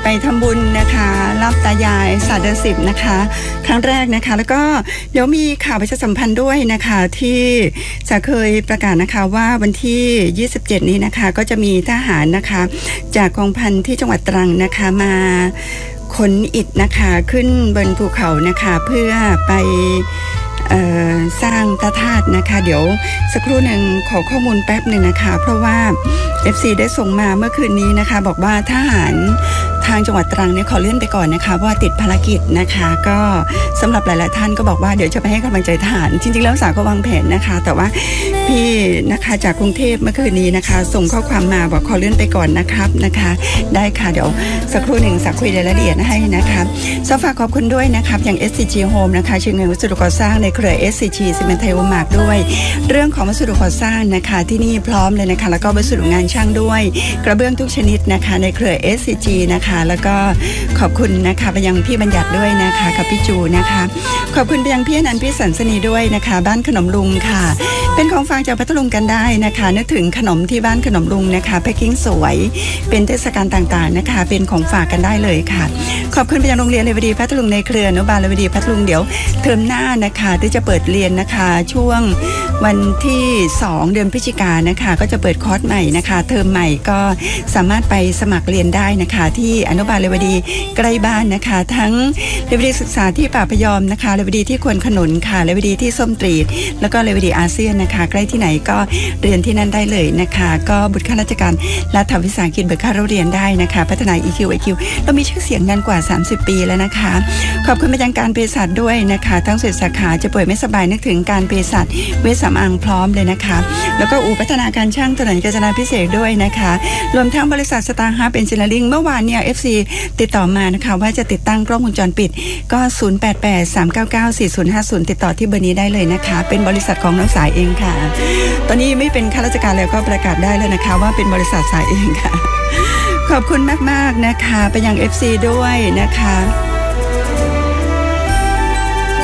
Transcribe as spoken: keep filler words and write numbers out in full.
ไปทำบุญนะคะรับตายายศาสตร์เดือนสิบนะคะครั้งแรกนะคะแล้วก็เดี๋ยวมีข่าวประชาสัมพันธ์ด้วยนะคะที่จะเคยประกาศนะคะว่าวันที่ยี่สิบเจ็ดนี้นะคะก็จะมีทหารนะคะจากกองพันที่จังหวัดตรังนะคะมาขนอิฐนะคะขึ้นบนภูเขานะคะเพื่อไปสร้างพระธาตุนะคะเดี๋ยวสักครู่หนึ่งขอข้อมูลแป๊บหนึ่งนะคะเพราะว่า เอฟ ซี ได้ส่งมาเมื่อคืนนี้นะคะบอกว่าทหารทางจังหวัดตรังเนี่ยขอเลื่อนไปก่อนนะคะว่าติดภารกิจนะคะก็สำหรับหลายๆท่านก็บอกว่าเดี๋ยวจะไปให้กำลังใจทหารจริงๆแล้วสาก็วางแผนนะคะแต่ว่าพี่นะคะจากกรุงเทพเมื่อคืนนี้นะคะส่งข้อความมาบอกขอเลื่อนไปก่อนนะครับนะคะได้ค่ะเดี๋ยวสักครู่หนึ่งสักคุยรายละเอียดให้นะคะสฝากขอบคุณด้วยนะครับอย่าง เอส ซี จี Home นะคะเชียงเงินวัสดุก่อสร้างในเครือ เอส ซี จี ซีเมนต์ไทยโอมาร์กด้วยเรื่องของวัสดุก่อสร้างนะคะที่นี่พร้อมเลยนะคะแล้วก็วัสดุงานช่างด้วยกระเบื้องทุกชนิดนะคะในเครือ เอส ซี จี นะคะแล้วก็ขอบคุณนะคะไปยังพี่บัญญัติด้วยนะคะกับพี่จูนะคะขอบคุณไปยังพี่อนันต์พี่สันสนีด้วยนะคะบ้านขนมลุงค่ะเป็นของฝากจากพัทลุงกันได้นะคะนึกถึงขนมที่บ้านขนมลุงนะคะแพ็คกิ้งสวยเป็นเทศกาลต่างๆนะคะเป็นของฝากกันได้เลยค่ะขอบคุณไปยังโรงเรียนเลวดีพัทลุงในเครืออนุบาลเลวดีพัทลุงเดี๋ยวเทอมหน้านะคะที่จะเปิดเรียนนะคะช่วงวันที่สองเดือนพฤศจิกายนนะคะก็จะเปิดคอร์สใหม่นะคะเทอมใหม่ก็สามารถไปสมัครเรียนได้นะคะที่อนุบาลเลวดีใกล้บ้านนะคะทั้งเลวดีศึกษาที่ป่าพยอมนะคะเลวดีที่ควนขนุนค่ะเลวดีที่ส้มตรีดแล้วก็เลวดีอาเซียนนะคะใกล้ที่ไหนก็เรียนที่นั่นได้เลยนะคะก็บุตรข้าราชการรัฐวิสาหกิจเบิกค่าเราเรียนได้นะคะพัฒนา อี คิว ไอ คิว เรามีชื่อเสียงนานกว่าสามสิบปีแล้วนะคะขอบคุณไปยังการเภสัชด้วยนะคะทั้งสุดสาขาจะป่วยไม่สบายนึกถึงการเภสัชเวชสำอางพร้อมเลยนะคะแล้วก็อู่พัฒนาการช่างถนนกาญจนาพิเศษด้วยนะคะรวมทั้งบริษัทสตาร์ฮับเอนจิเนียริ่งเมื่อวานเนี่ย เอฟ ซี ติดต่อมานะคะว่าจะติดตั้งกล้องวงจรปิดก็ศูนย์ แปด แปด สาม เก้า เก้า สี่ ศูนย์ ห้า ศูนย์ติดต่อที่เบอร์นี้ได้เลยนะคะเป็นบริษัทของน้องสายเองค่ะตอนนี้ไม่เป็นข้าราชการแล้วก็ประกาศได้แล้วนะคะว่าเป็นบริษัทสายเองค่ะขอบคุณมากๆนะคะไปยัง เอฟ ซี ด้วยนะคะ